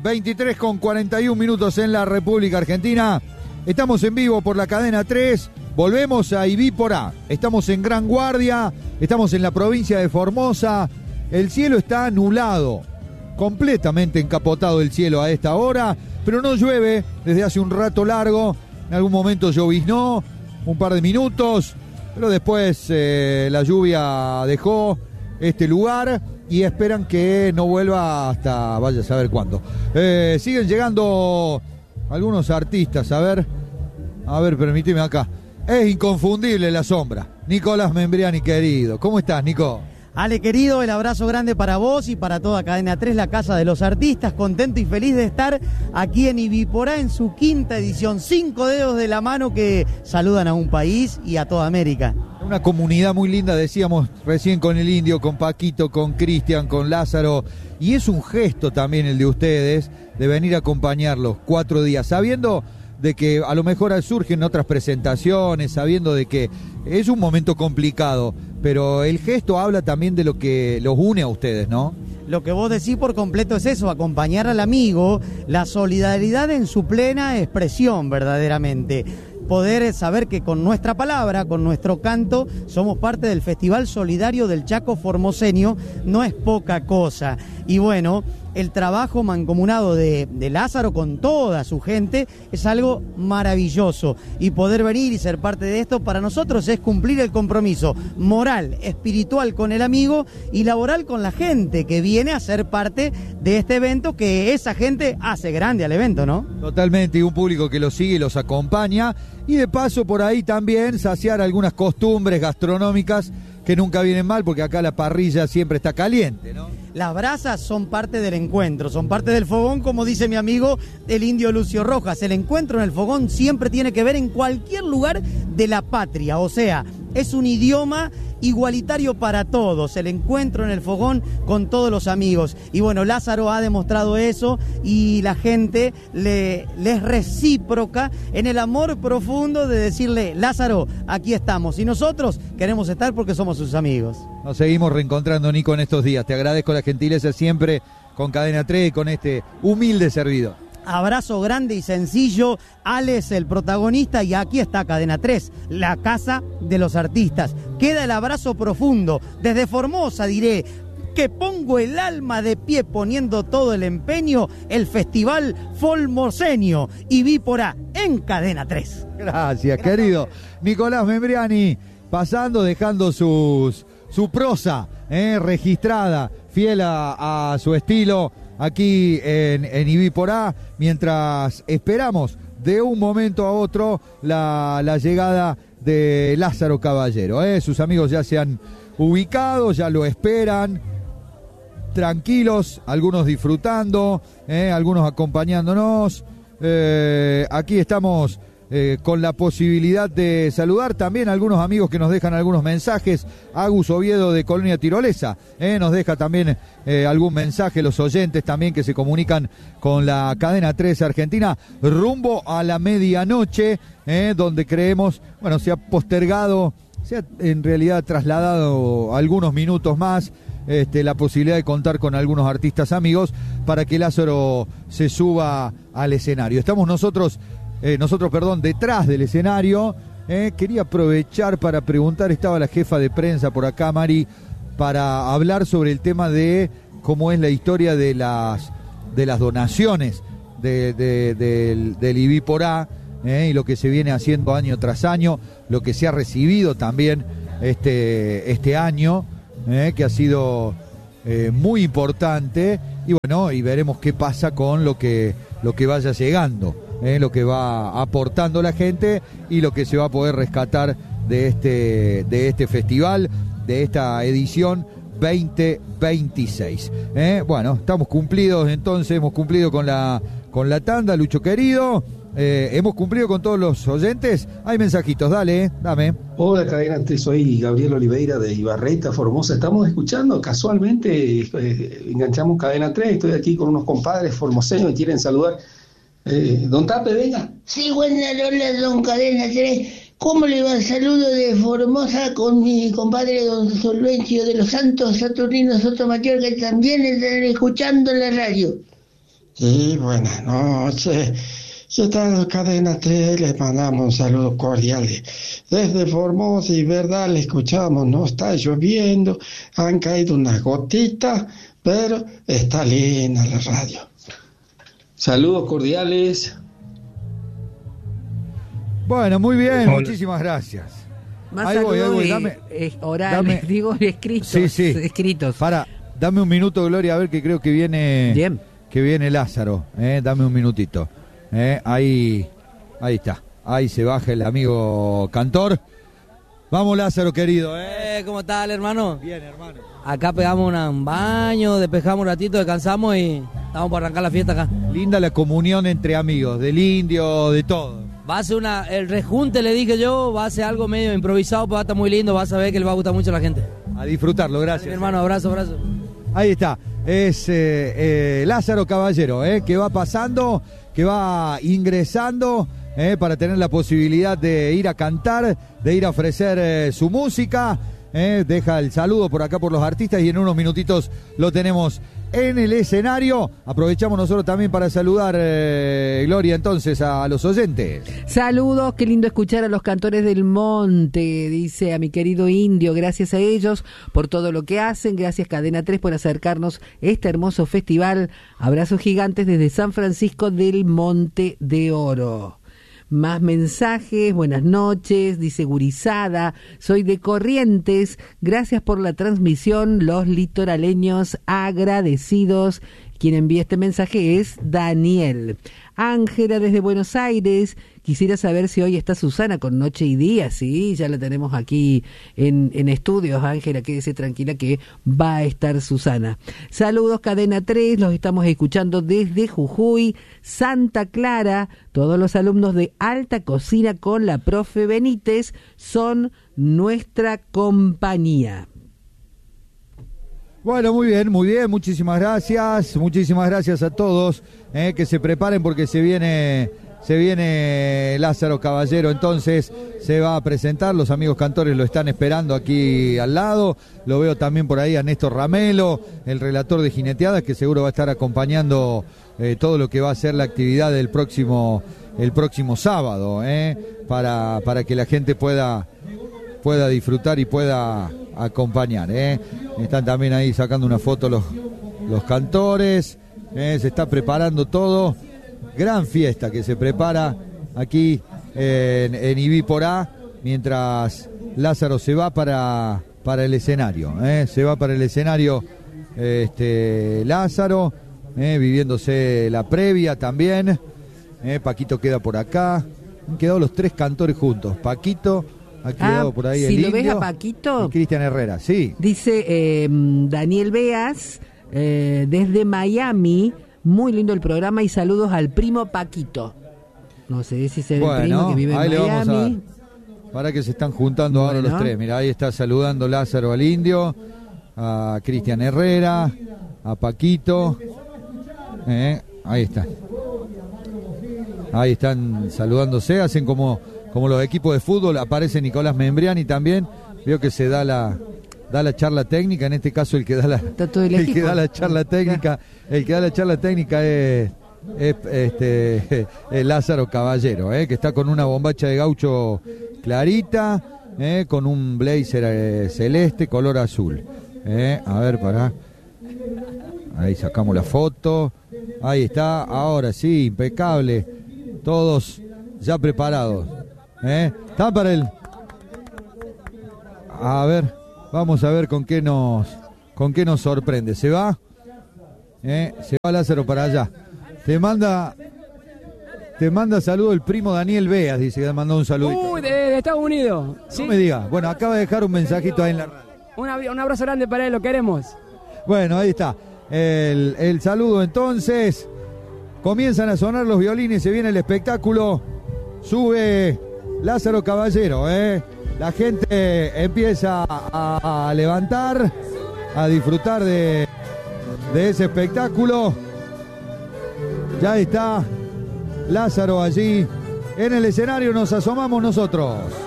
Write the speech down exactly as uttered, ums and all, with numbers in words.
veintitrés con cuarenta y un minutos en la República Argentina. Estamos en vivo por la cadena tres. Volvemos a Ibípora. Estamos en Gran Guardia. Estamos en la provincia de Formosa. El cielo está nublado. Completamente encapotado el cielo a esta hora. Pero no llueve desde hace un rato largo. En algún momento lloviznó. Un par de minutos. Pero después eh, la lluvia dejó este lugar. Y esperan que no vuelva hasta vaya a saber cuándo. Eh, siguen llegando algunos artistas, a ver, a ver, permíteme acá. Es inconfundible la sombra. Nicolás Membriani, querido. ¿Cómo estás, Nico? Ale, querido, el abrazo grande para vos y para toda Cadena tres, la casa de los artistas. Contento y feliz de estar aquí en Ibípora en su quinta edición. Cinco dedos de la mano que saludan a un país y a toda América. Una comunidad muy linda, decíamos recién con el Indio, con Paquito, con Cristian, con Lázaro. Y es un gesto también el de ustedes de venir a acompañarlos cuatro días, sabiendo de que a lo mejor surgen otras presentaciones, sabiendo de que es un momento complicado, pero el gesto habla también de lo que los une a ustedes, ¿no? Lo que vos decís por completo es eso, acompañar al amigo, la solidaridad en su plena expresión verdaderamente. Poder saber que con nuestra palabra, con nuestro canto, somos parte del Festival Solidario del Chaco Formoseño, no es poca cosa. Y bueno, el trabajo mancomunado de, de Lázaro con toda su gente es algo maravilloso. Y poder venir y ser parte de esto para nosotros es cumplir el compromiso moral, espiritual con el amigo y laboral con la gente que viene a ser parte de este evento, que esa gente hace grande al evento, ¿no? Totalmente, y un público que los sigue y los acompaña. Y de paso por ahí también saciar algunas costumbres gastronómicas que nunca vienen mal, porque acá la parrilla siempre está caliente, ¿no? Las brasas son parte del encuentro, son parte del fogón, como dice mi amigo el Indio Lucio Rojas. El encuentro en el fogón siempre tiene que ver en cualquier lugar de la patria, o sea, es un idioma igualitario para todos, el encuentro en el fogón con todos los amigos. Y bueno, Lázaro ha demostrado eso y la gente le, le es recíproca en el amor profundo de decirle: Lázaro, aquí estamos, y nosotros queremos estar porque somos sus amigos. Nos seguimos reencontrando, Nico, en estos días. Te agradezco la gentileza siempre con Cadena tres y con este humilde servidor. Abrazo grande y sencillo. Ale es el protagonista y aquí está Cadena tres, la casa de los artistas. Queda el abrazo profundo. Desde Formosa diré que pongo el alma de pie poniendo todo el empeño, el Festival Formoseño Ibípora en Cadena tres. Gracias, querido. Nicolás Membriani pasando, dejando sus, su prosa eh, registrada, fiel a, a su estilo, aquí en, en Ibípora, mientras esperamos de un momento a otro la, la llegada de Lázaro Caballero. ¿eh? Sus amigos ya se han ubicado, ya lo esperan, tranquilos, algunos disfrutando, ¿eh? algunos acompañándonos. Eh, aquí estamos eh, con la posibilidad de saludar también a algunos amigos que nos dejan algunos mensajes. Agus Oviedo de Colonia Tirolesa eh, nos deja también eh, algún mensaje, los oyentes también que se comunican con la Cadena tres Argentina rumbo a la medianoche, eh, donde creemos, bueno, se ha postergado, se ha en realidad trasladado algunos minutos más Este, la posibilidad de contar con algunos artistas amigos para que Lázaro se suba al escenario. Estamos nosotros, eh, nosotros, perdón, detrás del escenario. Eh, quería aprovechar para preguntar, estaba la jefa de prensa por acá, Mari, para hablar sobre el tema de cómo es la historia de las, de las donaciones de, de, de, del, del Ibípora eh, y lo que se viene haciendo año tras año, lo que se ha recibido también este, este año. Eh, que ha sido eh, muy importante, y bueno, y veremos qué pasa con lo que, lo que vaya llegando, eh, lo que va aportando la gente y lo que se va a poder rescatar de este, de este festival, de esta edición veinte veintiséis. Eh, bueno, estamos cumplidos entonces, hemos cumplido con la, con la tanda, Lucho querido. Eh, hemos cumplido con todos los oyentes. Hay mensajitos, dale, dame. Hola, Cadena, soy Gabriel Oliveira de Ibarreta, Formosa. Estamos escuchando, casualmente eh, enganchamos Cadena tres. Estoy aquí con unos compadres formoseños que quieren saludar. Eh, don Tape, venga. Sí, buenas horas, don Cadena tres. ¿Cómo le va? Saludo de Formosa con mi compadre don Solvencio de los Santos Saturnino Sotomayor, que también están escuchando la radio. Y buenas noches. ¿Qué tal, Cadena tres? Les mandamos un saludo cordial desde Formosa y verdad, le escuchamos, no está lloviendo, han caído unas gotitas, pero está linda la radio. Saludos cordiales. Bueno, muy bien, Hola. Muchísimas gracias. Más ahí voy, ahí voy. Y, Dame, eh, orales, dame, digo, escritos. Sí, sí. Escritos. Para, dame un minuto, Gloria, a ver que creo que viene. Bien. Que viene Lázaro. Eh, dame un minutito. Eh, ahí, ahí está. Ahí se baja el amigo cantor. Vamos, Lázaro, querido. ¿eh? Eh, ¿Cómo tal, hermano? Bien, hermano. Acá pegamos una, un baño, despejamos un ratito, descansamos y estamos por arrancar la fiesta acá. Linda la comunión entre amigos, del indio, de todo. Va a ser una, el rejunte, le dije yo, va a ser algo medio improvisado, pero va a estar muy lindo, vas a ver que le va a gustar mucho a la gente. A disfrutarlo, gracias. Mi hermano, abrazo, abrazo. Ahí está, es eh, eh, Lázaro Caballero, eh, que va pasando, que va ingresando eh, para tener la posibilidad de ir a cantar, de ir a ofrecer eh, su música. Eh, deja el saludo por acá por los artistas y en unos minutitos lo tenemos en el escenario. Aprovechamos nosotros también para saludar, eh, Gloria, entonces a los oyentes. Saludos, qué lindo escuchar a los cantores del monte, dice a mi querido indio, gracias a ellos por todo lo que hacen, gracias Cadena tres por acercarnos este hermoso festival. Abrazos gigantes desde San Francisco del Monte de Oro. Más mensajes, buenas noches, dice Gurizada, soy de Corrientes, gracias por la transmisión, los litoraleños agradecidos. Quien envía este mensaje es Daniel. Ángela desde Buenos Aires, quisiera saber si hoy está Susana con Noche y Día. Sí, ya la tenemos aquí en, en estudios, Ángela, quédese tranquila que va a estar Susana. Saludos Cadena tres, los estamos escuchando desde Jujuy, Santa Clara, todos los alumnos de Alta Cocina con la profe Benítez son nuestra compañía. Bueno, muy bien, muy bien, muchísimas gracias, muchísimas gracias a todos, eh, que se preparen porque se viene, se viene Lázaro Caballero, entonces se va a presentar, los amigos cantores lo están esperando aquí al lado, lo veo también por ahí a Néstor Ramelo, el relator de Jineteadas, que seguro va a estar acompañando eh, todo lo que va a ser la actividad del próximo, el próximo sábado, eh, para, para que la gente pueda, pueda disfrutar y pueda acompañar, ¿eh? Están también ahí sacando una foto los, los cantores, ¿eh? Se está preparando todo, gran fiesta que se prepara aquí en, en Ibípora, mientras Lázaro se va para, para el escenario, ¿eh? Se va para el escenario este, Lázaro, ¿eh? Viviéndose la previa también, ¿eh? Paquito queda por acá, han quedado los tres cantores juntos, Paquito, ha quedado ah, por ahí si el lo indio, ves a Paquito, Cristian Herrera, sí. Dice eh, Daniel Beas, eh, desde Miami, muy lindo el programa y saludos al primo Paquito. No sé si es el bueno, primo que vive en ahí Miami. Le vamos a, para que se están juntando bueno. ahora los tres. Mira, ahí está saludando Lázaro al indio, a Cristian Herrera, a Paquito. Eh, ahí está. Ahí están saludándose, hacen como... Como los equipos de fútbol, aparece Nicolás Membriani también, veo que se da la da la charla técnica, en este caso el que da la el, el que da la charla técnica, el que da la charla técnica es, es este es Lázaro Caballero, eh, que está con una bombacha de gaucho clarita, eh, con un blazer eh, celeste, color azul. Eh, a ver, pará. Ahí sacamos la foto. Ahí está, ahora sí, impecable. Todos ya preparados. ¿Eh? Está para el... A ver, vamos a ver con qué nos con qué nos sorprende. ¿Se va? ¿Eh? Se va Lázaro para allá. Te manda te manda saludo el primo Daniel Beas, dice que te mandó un saludito. Uy, de, de Estados Unidos. No ¿Sí? me diga. Bueno, acaba de dejar un mensajito ahí en la radio. Una, un abrazo grande para él, lo queremos. Bueno, ahí está. El, el saludo entonces. Comienzan a sonar los violines, se viene el espectáculo. Sube Lázaro Caballero, ¿eh? La gente empieza a, a levantar, a disfrutar de, de ese espectáculo. Ya está Lázaro allí en el escenario, nos asomamos nosotros.